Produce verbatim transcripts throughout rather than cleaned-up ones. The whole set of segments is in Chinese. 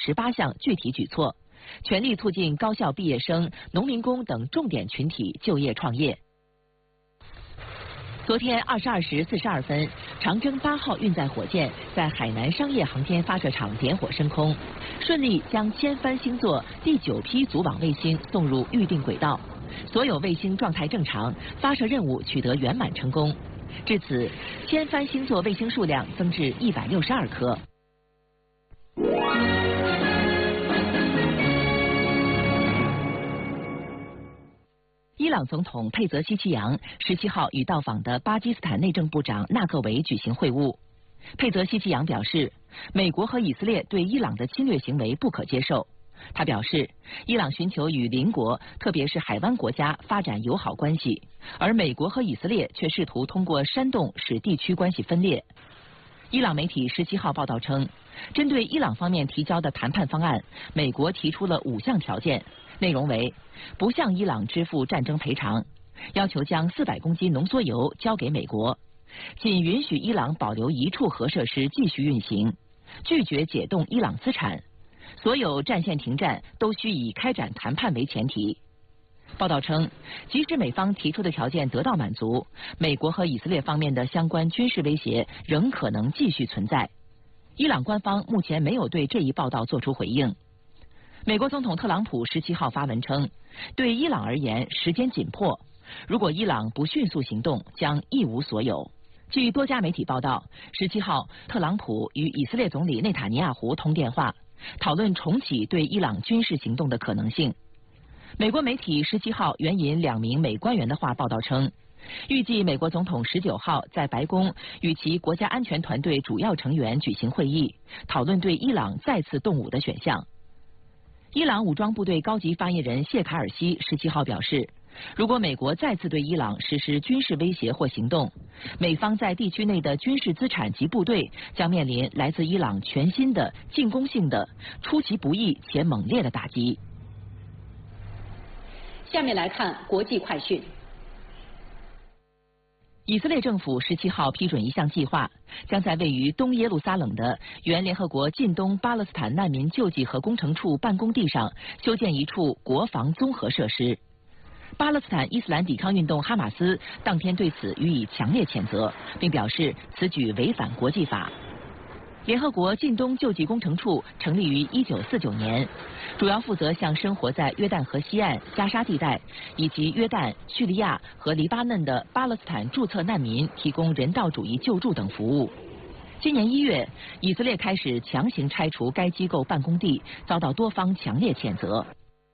十八项具体举措，全力促进高校毕业生、农民工等重点群体就业创业。昨天二十二时四十二分，长征八号运载火箭在海南商业航天发射场点火升空，顺利将千帆星座第九批组网卫星送入预定轨道，所有卫星状态正常，发射任务取得圆满成功。至此，千帆星座卫星数量增至一百六十二颗。伊朗总统佩泽希奇扬十七号与到访的巴基斯坦内政部长纳克维举行会晤。佩泽希奇扬表示，美国和以色列对伊朗的侵略行为不可接受。他表示，伊朗寻求与邻国，特别是海湾国家发展友好关系，而美国和以色列却试图通过煽动使地区关系分裂。伊朗媒体十七号报道称，针对伊朗方面提交的谈判方案，美国提出了五项条件，内容为：不向伊朗支付战争赔偿，要求将四百公斤浓缩铀交给美国，仅允许伊朗保留一处核设施继续运行，拒绝解冻伊朗资产，所有战线停战都需以开展谈判为前提。报道称，即使美方提出的条件得到满足，美国和以色列方面的相关军事威胁仍可能继续存在。伊朗官方目前没有对这一报道作出回应。美国总统特朗普十七号发文称，对伊朗而言时间紧迫，如果伊朗不迅速行动，将一无所有。据多家媒体报道，十七号特朗普与以色列总理内塔尼亚胡通电话，讨论重启对伊朗军事行动的可能性。美国媒体十七号援引两名美官员的话报道称，预计美国总统十九号在白宫与其国家安全团队主要成员举行会议，讨论对伊朗再次动武的选项。伊朗武装部队高级发言人谢卡尔西十七号表示，如果美国再次对伊朗实施军事威胁或行动，美方在地区内的军事资产及部队将面临来自伊朗全新的进攻性的、出其不意且猛烈的打击。 下面来看国际快讯。 以色列政府十七号批准一项计划，将在位于东耶路撒冷的原联合国近东巴勒斯坦难民救济和工程处办公地上修建一处国防综合设施。巴勒斯坦伊斯兰抵抗运动哈马斯当天对此予以强烈谴责，并表示此举违反国际法。联合国近东救济工程处成立于一九四九年，主要负责向生活在约旦河西岸、加沙地带以及约旦、叙利亚和黎巴嫩的巴勒斯坦注册难民提供人道主义救助等服务。今年一月，以色列开始强行拆除该机构办公地，遭到多方强烈谴责。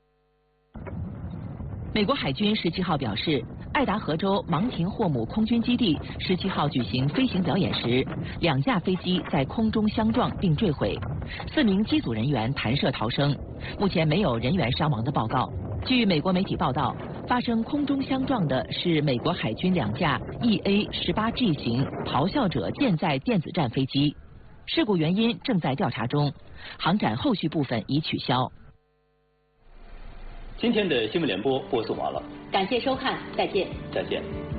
美国海军十七号表示，爱达荷州芒廷霍姆空军基地十七号举行飞行表演时，两架飞机在空中相撞并坠毁，四名机组人员弹射逃生，目前没有人员伤亡的报告。据美国媒体报道，发生空中相撞的是美国海军两架 E A 十八 G 型咆哮者舰载电子战飞机，事故原因正在调查中，航展后续部分已取消。 今天的新闻联播播送完了， 感谢收看，再见。 再见。